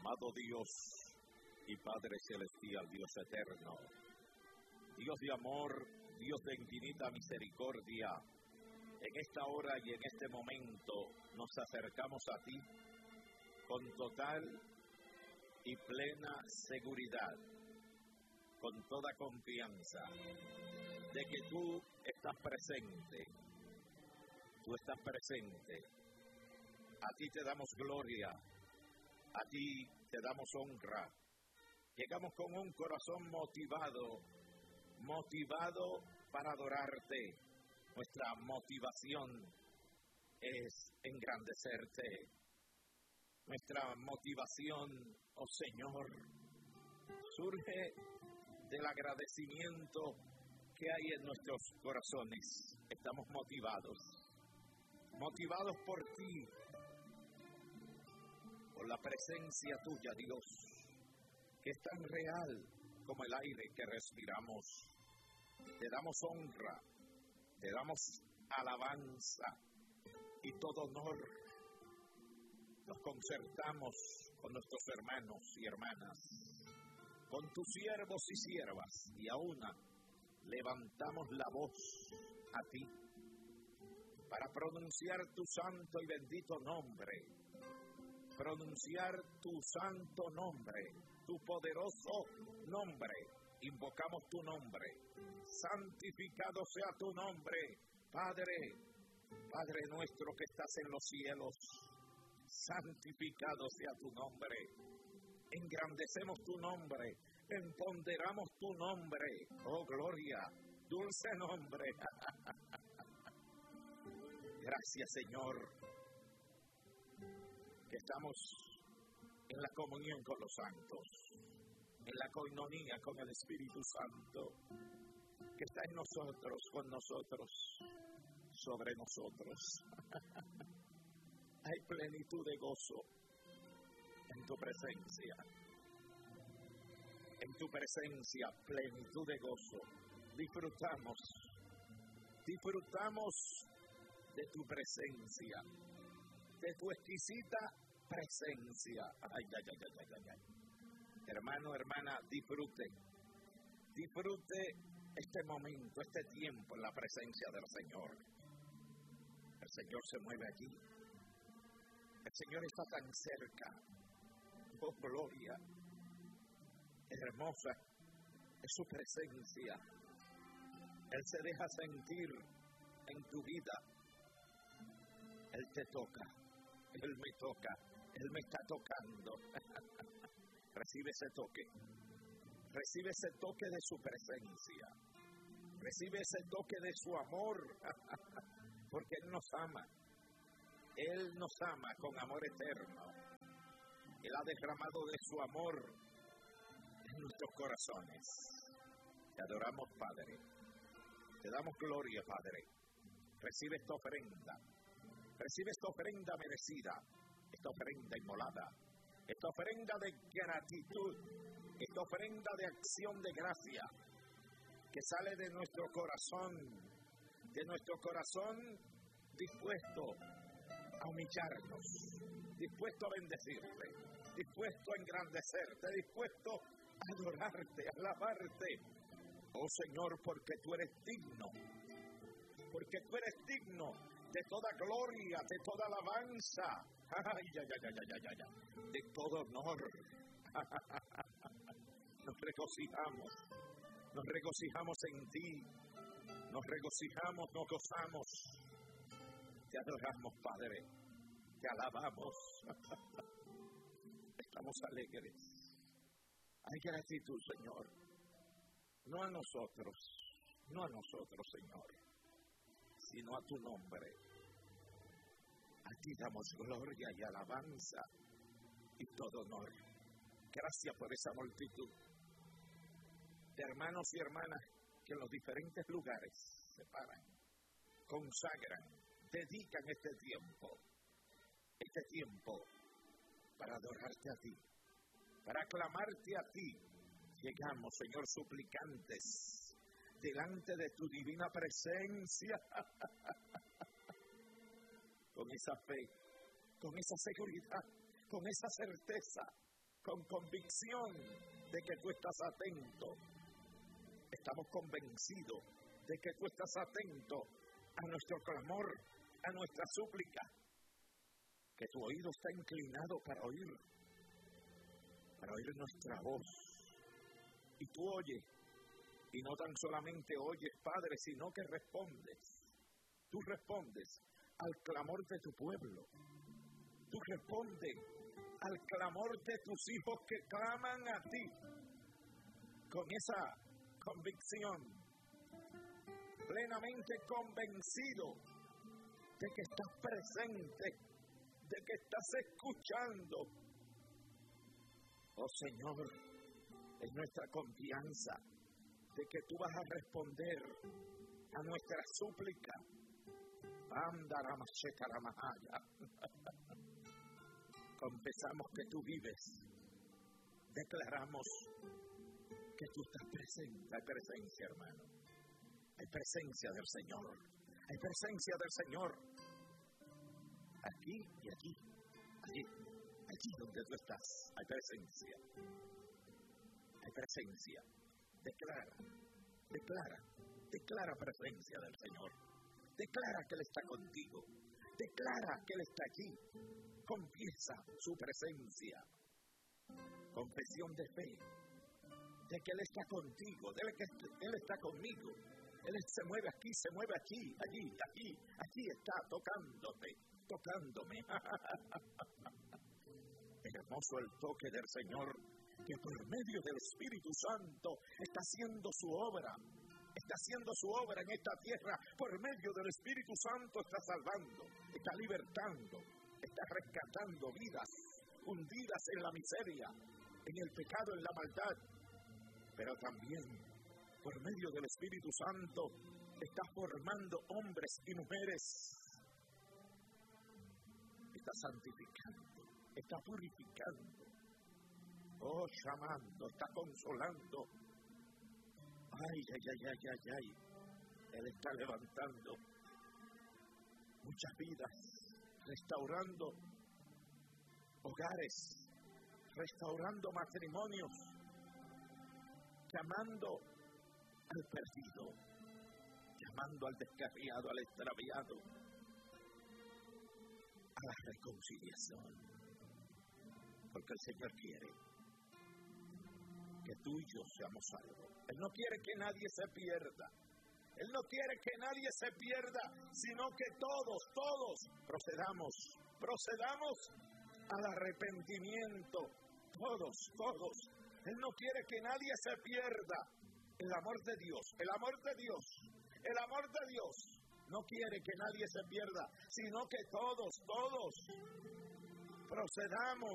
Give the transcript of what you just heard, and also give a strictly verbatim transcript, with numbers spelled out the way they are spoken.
Amado Dios y Padre Celestial, Dios eterno, Dios de amor, Dios de infinita misericordia, en esta hora y en este momento nos acercamos a ti con total y plena seguridad, con toda confianza de que tú estás presente, tú estás presente. A ti te damos gloria, a ti te damos honra. Llegamos con un corazón motivado, motivado para adorarte. Nuestra motivación es engrandecerte. Nuestra motivación, oh Señor, surge del agradecimiento que hay en nuestros corazones. Estamos motivados, motivados por ti, por la presencia tuya, Dios, que es tan real como el aire que respiramos. Te damos honra, te damos alabanza y todo honor. Nos concertamos con nuestros hermanos y hermanas, con tus siervos y siervas, y aún levantamos la voz a ti para pronunciar tu santo y bendito nombre, pronunciar tu santo nombre, tu poderoso nombre. Invocamos tu nombre, santificado sea tu nombre, Padre, Padre nuestro que estás en los cielos, santificado sea tu nombre. Engrandecemos tu nombre, empoderamos tu nombre, oh gloria, dulce nombre. Gracias, Señor, que estamos en la comunión con los santos, en la coinonía con el Espíritu Santo, que está en nosotros, con nosotros, sobre nosotros. Hay plenitud de gozo en tu presencia. En tu presencia, plenitud de gozo. Disfrutamos, disfrutamos de tu presencia, de tu exquisita presencia. Ay, ay, ay, ay, ay, ay. Hermano, hermana, disfrute, disfrute este momento, este tiempo en la presencia del Señor. El Señor se mueve aquí. El Señor está tan cerca. Oh, gloria. Hermosa es su presencia. Él se deja sentir en tu vida. Él te toca. Él me toca. Él me está tocando. Recibe ese toque. Recibe ese toque de su presencia. Recibe ese toque de su amor. Porque Él nos ama. Él nos ama con amor eterno. Él ha derramado de su amor en nuestros corazones. Te adoramos, Padre. Te damos gloria, Padre. Recibe esta ofrenda. Recibe esta ofrenda merecida. Esta ofrenda inmolada. Esta ofrenda de gratitud. Esta ofrenda de acción de gracia. Que sale de nuestro corazón. De nuestro corazón dispuesto a humillarnos, dispuesto a bendecirte, dispuesto a engrandecerte, dispuesto a adorarte, a alabarte. Oh Señor, porque tú eres digno, porque tú eres digno de toda gloria, de toda alabanza, ay, ay, ay, ay, ay, ay, ay, de todo honor. Nos regocijamos, nos regocijamos en ti, nos regocijamos, nos gozamos. Te adoramos, Padre, te alabamos. Estamos alegres. Hay gratitud, Señor. No a nosotros, no a nosotros, Señor, sino a tu nombre. A ti damos gloria y alabanza y todo honor. Gracias por esa multitud de hermanos y hermanas que en los diferentes lugares se paran, consagran, dedican este tiempo, este tiempo para adorarte a ti, para aclamarte a ti. Llegamos, Señor, suplicantes, delante de tu divina presencia, con esa fe, con esa seguridad, con esa certeza con convicción de que tú estás atento. Estamos convencidos de que tú estás atento a nuestro clamor, a nuestra súplica, que tu oído está inclinado para oír, para oír nuestra voz. Y tú oyes, y no tan solamente oyes, Padre, sino que respondes. Tú respondes al clamor de tu pueblo. Tú respondes al clamor de tus hijos que claman a ti con esa convicción, plenamente convencido de que estás presente, de que estás escuchando. Oh Señor, es nuestra confianza de que tú vas a responder a nuestra súplica. Confesamos que tú vives, declaramos que tú estás presente. Hay presencia, hermano, hay presencia del Señor, hay presencia del Señor, aquí y aquí, allí, allí donde tú estás, hay presencia, hay presencia. Declara, declara, declara presencia del Señor. Declara que Él está contigo. Declara que Él está allí. Confiesa su presencia. Confesión de fe. De que Él está contigo. De que Él está conmigo. Él se mueve aquí, se mueve aquí, allí, aquí. Aquí está tocándote, tocándome. Hermoso el toque del Señor, que por medio del Espíritu Santo está haciendo su obra. Está haciendo su obra en esta tierra. Por medio del Espíritu Santo está salvando, está libertando, está rescatando vidas hundidas en la miseria, en el pecado, en la maldad. Pero también, por medio del Espíritu Santo, está formando hombres y mujeres. Está santificando, está purificando. Oh, llamando, está consolando. Ay, ay, ay, ay, ay, ay. Él está levantando muchas vidas, restaurando hogares, restaurando matrimonios, llamando al perdido, llamando al descarriado, al extraviado, a la reconciliación. Porque el Señor quiere que tú y yo seamos salvos. Él no quiere que nadie se pierda. Él no quiere que nadie se pierda, sino que todos, todos procedamos, procedamos al arrepentimiento. Todos, todos. Él no quiere que nadie se pierda. El amor de Dios, el amor de Dios, el amor de Dios no quiere que nadie se pierda, sino que todos, todos procedamos